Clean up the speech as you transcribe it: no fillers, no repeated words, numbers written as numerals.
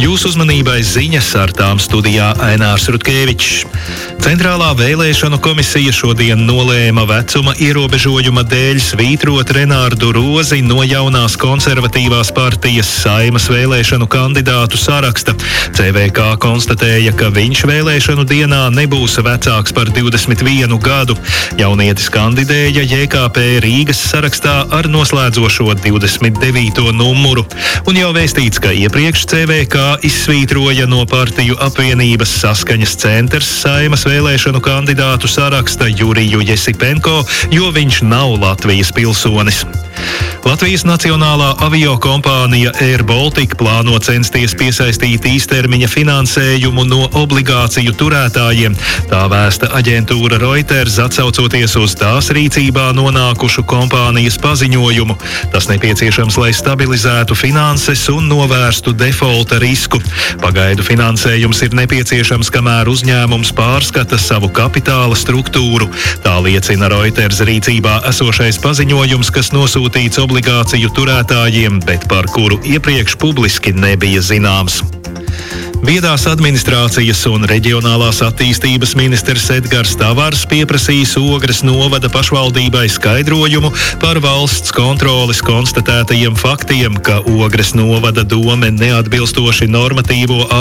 Jūsu uzmanībai ziņas, ar tām studijā Ainārs Rutkevičs. Centrālā vēlēšanu komisija šodien nolēma vecuma ierobežojuma dēļ svītrot Renārdu Rozi no jaunās konservatīvās partijas Saeimas vēlēšanu kandidātu saraksta. CVK konstatēja, ka viņš vēlēšanu dienā nebūs vecāks par 21 gadu. Jaunietis kandidēja JKP Rīgas sarakstā ar noslēdzošo 29. numuru. Un jau vēstīts, ka iepriekš CVK izsvītroja no partiju apvienības Saskaņas centrs Saeimas vēlēšanu kandidātu saraksta Juriju Jesipenko, jo viņš nav Latvijas pilsonis. Latvijas Nacionālā aviokompānija Air Baltica plāno censties piesaistīt īstermiņa finansējumu no obligāciju turētājiem. Tā vēsta aģentūra Reuters, atsaucoties uz tās rīcībā nonākušu kompānijas paziņojumu. Tas nepieciešams, lai stabilizētu finanses un novērstu defolta risku. Pagaidu finansējums ir nepieciešams, kamēr uzņēmums pārskata savu kapitāla struktūru. Tā liecina Reuters rīcībā esošais paziņojums, kas nosūtīts obligāciju turētājiem, bet par kuru iepriekš publiski nebija zināms. Viedās administrācijas un reģionālās attīstības ministrs Edgars Tavars pieprasīs Ogres novada pašvaldībai skaidrojumu par valsts kontroles konstatētajiem faktiem, ka Ogres novada dome neatbilstoši normatīvo